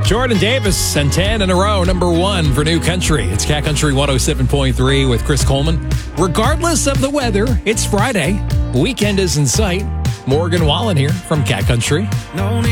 Jordan Davis and 10 in a row, number one for New Country. It's Cat Country 107.3 with Chris Coleman. Regardless of the weather, it's Friday. Weekend is in sight. Morgan Wallen here from Cat Country.